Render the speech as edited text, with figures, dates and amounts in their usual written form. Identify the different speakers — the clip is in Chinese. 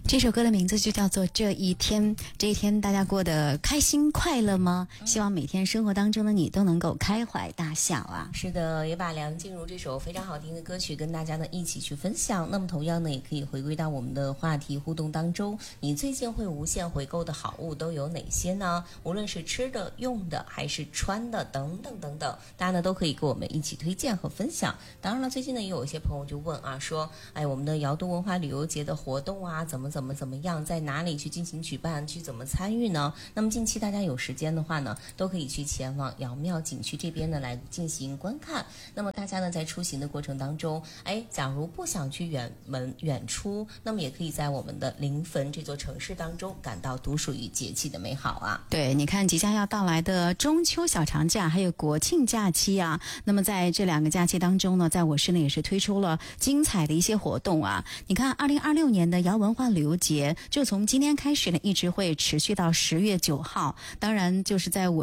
Speaker 1: 这首歌的名字就叫做《这一天》。这一天大家过得开心快乐吗？希望每天生活当中的你都能够开怀大笑啊！
Speaker 2: 是的，也把梁静茹这首非常好听的歌曲跟大家呢一起去分享。那么同样呢，也可以回归到我们的话题互动当中。你最近会无限回购的好物都有哪些呢？无论是吃的、用的，还是穿的，等等等等，大家呢都可以跟我们一起推荐和分享。当然了，最近呢也有一些朋友就问啊，说，我们的瑶都文化旅游节的活动啊，怎么样，在哪里去进行举办，去怎么参与呢？那么近期大家有时间的话呢，都可以去前往瑶庙景区这边呢来进行观看。那么大家呢在出行的过程当中，假如不想去远出，那么也可以在我们的临汾这座城市当中感到独属于节气的美好啊。
Speaker 1: 对，你看即将要到来的中秋小长假还有国庆假期啊，那么在这两个假期当中呢，在我市呢也是推出了精彩的一些活动啊。你看2026年的瑶文化旅游节就从今天开始呢，一直会持续到10月9号。当然就是在我